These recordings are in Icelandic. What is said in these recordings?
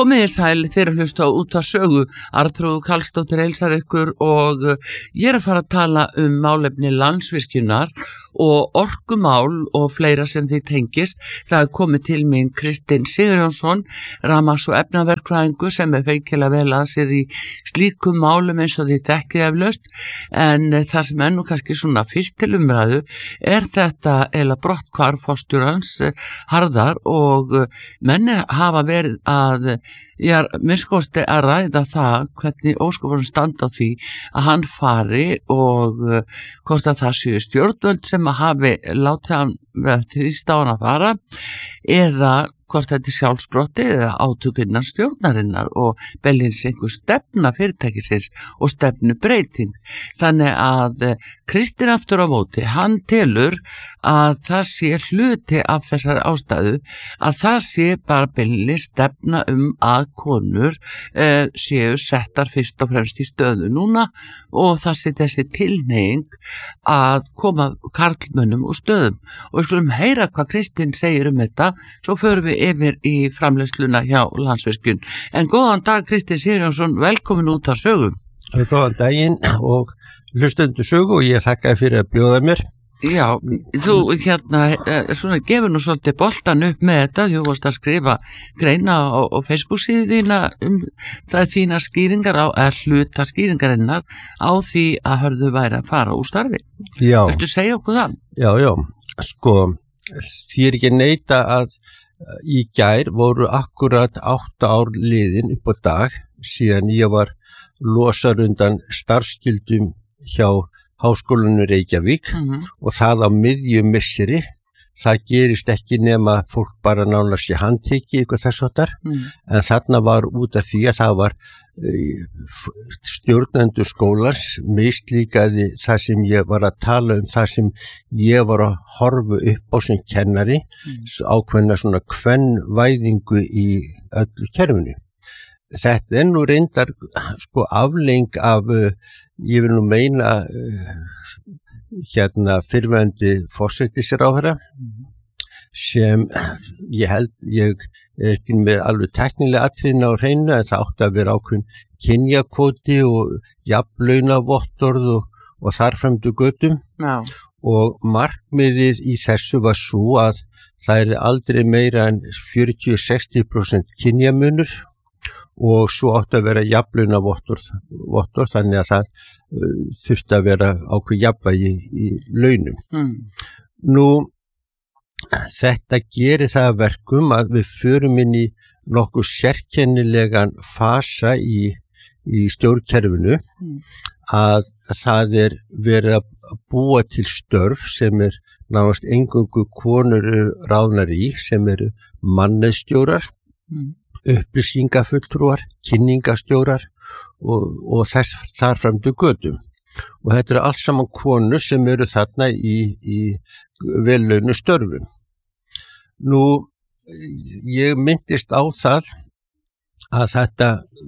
Komið sæl þeirra hlusta út að sögu. Arnþrúður Karlsdóttir heilsar ykkur og ég að fara að tala málefni Landsvirkjunar og orkumál og fleira sem því tengist. Það komið til mín Kristinn Sigurjónsson, rafmagns- og efnaverkfræðingur sem feikilega vel að sér í slíkum málum eins og því þekkið eflaust, en það sem nú kannski svona fyrst til umræðu þetta eða brotthvarf forstjórans Harðar og menn hafa verið að minnst að ræða það hvernig óskopunum standa á því að hann fari og hvort að það séu stjórnvöld sem að hafi látið hann þrýsta á hann að fara eða hvort þetta sjálfsbrotti eða átökunnar stjórnarinnar og beljins einhver stefna fyrirtækisins og stefnu breyting. Þannig að Kristinn aftur á móti, hann telur að það sé hluti af þessari ástæðu að það sé bara beljins stefna að konur séu settar fyrst og fremst í stöðu núna og það sé þessi tilhneiging að koma karlmönnum úr stöðum. Og við skulum heyra hvað Kristinn segir þetta, svo förum við yfir í framleiðsluna hjá Landsvirkjun. En góðan dag Kristinn Sigurjónsson, velkomin út að sögu. Góðan daginn og hlustendur sögu og ég þakka fyrir að bjóða mér. Já, þú svona gefur nú svolítið boltan upp með þetta, þú varst að skrifa greina á Facebook-síðu þína það þína skýringar hluta skýringarinnar á því að Hörður væri að fara úr starfi. Já. Viltu segja okkur það? Já, sko, því ekki neita að í gær voru akkurat 8 ár liðin upp á dag síðan ég var losar undan starfsskildum hjá Háskólanum Reykjavík og það á miðjum misseri. Það gerist ekki nema fólk bara nánast í handtekið eitthvað þess háttar, en þarna var út af því að það var stjórnendur skólans mislíkaði það sem ég var að tala það sem ég var að horfa upp á sem kennari, ákveðna svona kvenvæðingu í öllu kerfinu. Þetta nú reyndar sko afleing af, ég vil nú meina fyrrverandi forsætisráðherra sem ég held, ég ekki með alveg teknilega atriðin á hreinu en það átti að vera ákveðin kynjakvóti og jafnlaunavottorð og þarframdu götum. Já. Og markmiðið í þessu var svo að það aldrei meira en 40-60% kynjamunur og svo átti að vera jafnlaunavottorð þannig að það þurfti að vera ákveð jafnvægi í launum. Nú, þetta gerir það að verkum að við förum inn í nokkuð sérkennilegan fasa í stjórnkerfinu að það verið að búa til störf sem nánast eingöngu konur ráðnar í sem mannauðsstjórar, upplýsingafulltrúar, kynningastjórar og þess þarframdu götum. Og þetta allt saman konur sem þarna í vellaunu störfum. Nú, ég myndist á það að þetta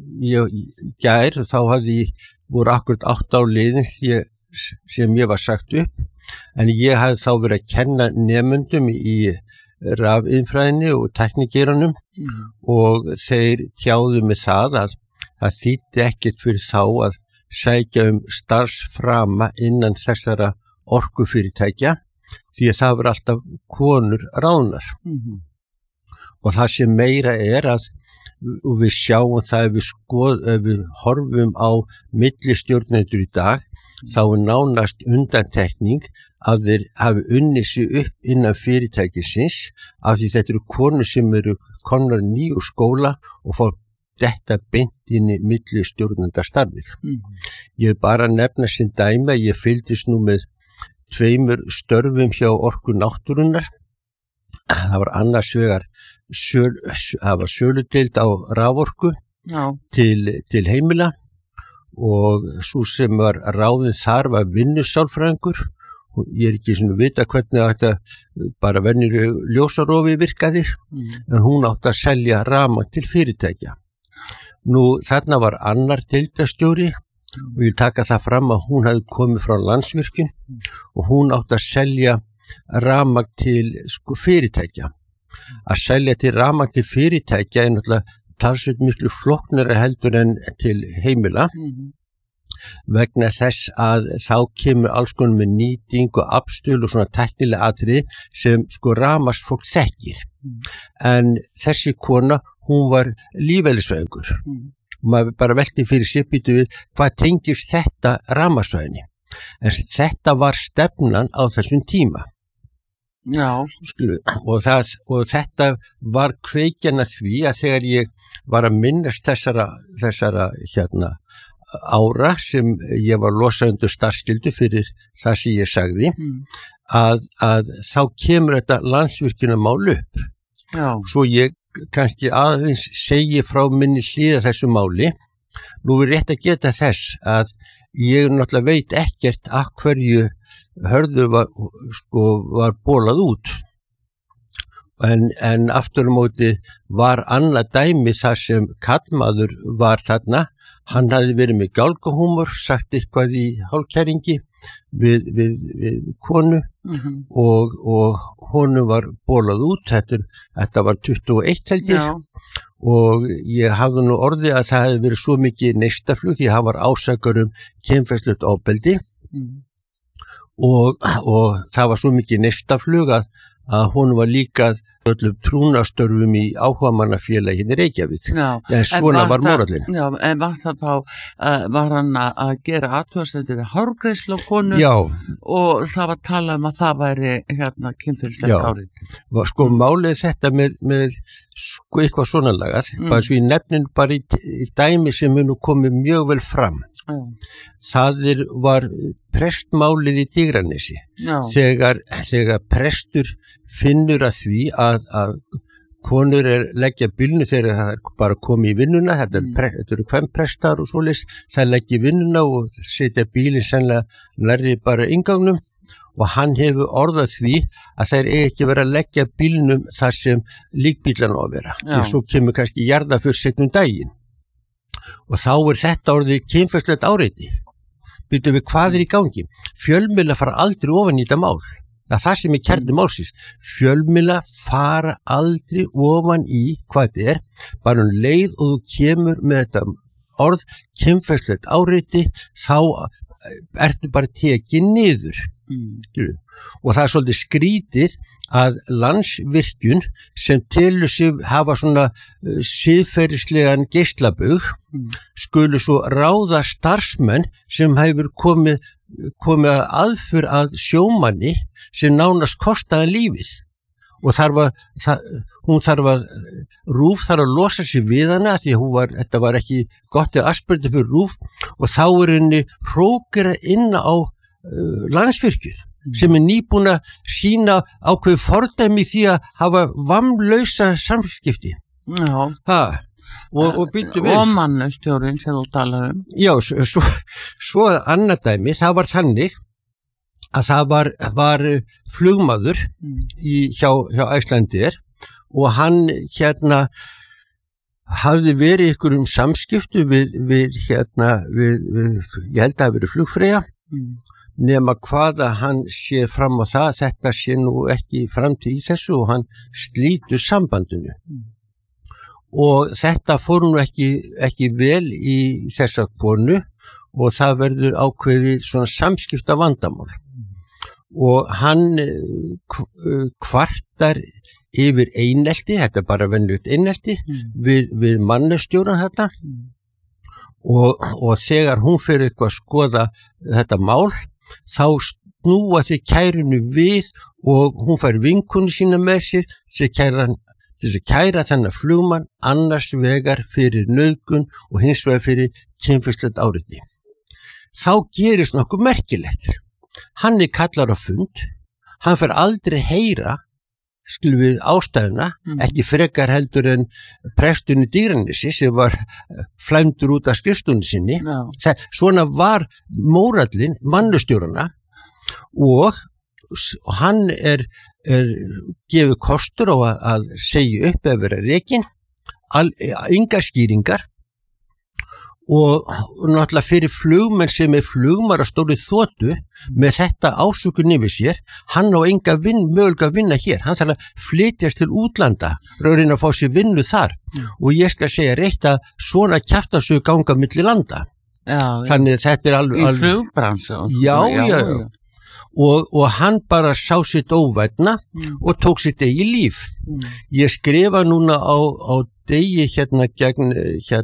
gær, þá voru akkurat 8 ár liðin sem ég var sagt upp, en ég hafði þá verið að kenna nemendum í rafiðnfræðinni og teknikgeranum og þeir tjáðu mig það að það þýddi ekkert fyrir þá að sækja starfsframa innan þessara orkufyrirtækja því að það var alltaf konur ráðnar. Og það sem meira að og við sjáum það ef við horfum á millistjórnendur í dag þá nánast undantekning að þeir hafi unnið sig upp innan fyrirtækisins af því þetta konur sem komnar ný úr skóla og fá þetta beint inn í millistjórnendastarfið. Ég bara nefna sem dæmi að ég fylgdist nú með 2 störfum hjá Orku náttúrunnar. Það var annars vegar það var söludeild á raforku til heimila og svo sem var ráðin þar var vinnusálfræðingur og ég ekki svona vita hvernig þetta bara venjur ljósarofi virkaði en hún átti að selja rafmagn til fyrirtækja. Nú þarna var annar deildastjóri og ég taka það fram að hún hafði komið frá Landsvirkjun og hún átti að selja rafmagn til fyrirtækja. Að selja til rafmagn til fyrirtækja náttúrulega talsveit miklu flóknara heldur en til heimila vegna þess að þá kemur alls konar með nýting og afstöl og svona tæknilega atriði sem sko rafmagnsfólk þekkir. En þessi kona, hún var lífeðlisfræðingur. Maður bara velti fyrir sér býtu við hvað tengist þetta rafmagnsfræðinni. En þetta var stefnan á þessum tíma. Já. Og þetta var kveikjan að því að þegar ég var að minnast þessara ára sem ég var losað undir starfsskyldu fyrir það sem ég sagði að þá kemur þetta Landsvirkjunarmál upp. Já. Svo ég kannski aðeins segi frá minni hlið þessu máli. Nú er rétt að geta þess að ég náttúrulega veit ekkert af hverju Hörður var bólað út. En aftur á móti var annað dæmi þar sem kallmaður var þarna. Hann hafði verið með gálgahúmor, sagt eitthvað í hálfkæringi við konu og honum var bólað út. Þetta var 21 held ég. Já. Og ég hafði nú orðið að það hefði verið svo mikið neistaflug því hann var ásakar kynferðislegt ofbeldi og það var svo mikið neistaflug að hún var líka öllum trúnastörfum í áhugamannafélaginu Reykjavík. Já, en svona var morallinn. Já, en var það þá, var hann að gera athugasemdir við hárgreiðslu á konu? Já. Og það var talað að það væri kynferðislegt áreiti. Sko málið þetta með sko eitthvað svona lagað, bara svo í nefnin bara í dæmi sem er nú komið mjög vel fram. Já. Það var prestmálið í Digranesi. Þegar prestur finnur að því að konur leggja bílnu þegar það bara komið í vinnuna, þetta eru kvenprestar og svoleiðis, það leggja í vinnuna og setja bílinn sennilega nærri bara inngangnum og hann hefur orðað því að þær ekki verið að leggja bílnum þar sem líkbílan á að vera. Því svo kemur kannski jarðaför seinum daginn. Og þá þetta orðið kynferðislegt áreiti. Býtum við hvað í gangi? Fjölmiðlar fara aldrei ofan í þetta mál. Það sem er kjarni málsins. Fjölmiðlar fara aldrei ofan í hvað þetta bara leið og þú kemur með þetta orð kynferðislegt áreiti, þá ertu bara tekið niður. Og það svolítið skrítið að Landsvirkjun sem telur sig hafa svona siðferðislegan geislabaug skulu svo ráða starfsmenn sem hefur komið að aðför að sjómanni sem nánast kostaði lífið og RÚV þarf að losa sig við hana því þetta var ekki gott eða aspirti fyrir RÚV og þá henni hrókera inn á Landsvirkjun sem nýbúin að sína ákveð fordæmi því að hafa vammlausa samskipti. Já. Og býttu við. Og mannustjórinn sem þú talar Já, svo annað dæmi, það var þannig að það var flugmaður hjá Icelandair og hann hafði verið ykkur samskiptu við ég held að hafi verið Flugfreyja nema hvaða hann sé fram á það, þetta sé nú ekki framtíð í þessu og hann slítur sambandinu. Og þetta fór nú ekki vel í þessa konu og það verður ákveðið svona samskipta vandamál. Og hann kvartar yfir einelti, þetta bara venjulegt einelti, við mannustjóran þetta. Og þegar hún fyrir eitthvað að skoða þetta mál, þá snúa þau kærunu við og hún fær vinkonu sína með sér til að kæra þennan flugmann annars vegar fyrir nauðgun og hins vegar fyrir kynferðislegt áreiti. Þá gerist nokkuð merkilegt. Hann kallar á fund, hann fær aldrei heyra við ástæðuna, ekki frekar heldur en prestunni Digranesi sem var flæmdur út af skrifstunni sinni. Svona var mórallinn mannustjórana og hann gefið kostur á að segja upp eða vera rekinn, engar skýringar og náttúrulega fyrir flugmenn sem flugmarastóri þotu með þetta ásökun yfir sér, hann á enga mögulega að vinna hér, hann þarf að flytjast til útlanda, raunin að fá sér vinnu þar og ég skal segja reitt að svona kjaftasögu ganga milli landa. Þannig þetta alveg í flugbransu. Já. Og hann bara sá sitt óvætna og tók sitt eigi líf. Ég skrifa núna á degi gegn